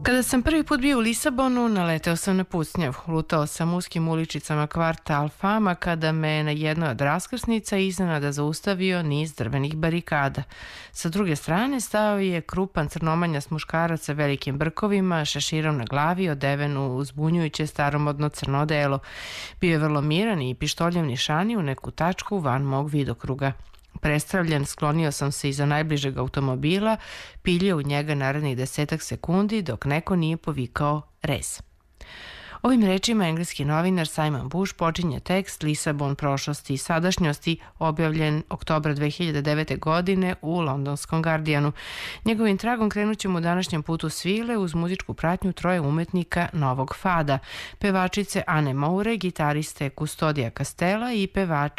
Kada sam prvi put bio u Lisabonu, naleteo sam na pucnjav. Lutao sam uskim uličicama kvarta Alfama kada me na jednoj od raskrsnica iznenada zaustavio niz drvenih barikada. Sa druge strane stao je krupan crnomanjas muškarac sa velikim brkovima, šeširom na glavi, odeven u zbunjujuće staromodno crno odelo. Bio je vrlo miran i pištoljem nišani u neku tačku van mog vidokruga. Prestravljen, sklonio sam se iza najbližeg automobila, piljao u njega narednih 10 sekundi dok neko nije povikao rez. Ovim rečima engleski novinar Simon Bush počinje tekst Lisabon prošlosti i sadašnjosti, objavljen oktobra 2009. godine u londonskom Guardianu. Njegovim tragom krenut ćemo u današnjem putu svile uz muzičku pratnju troje umetnika Novog Fada, pevačice Anne Moure, gitariste Kustodija Castela i pevača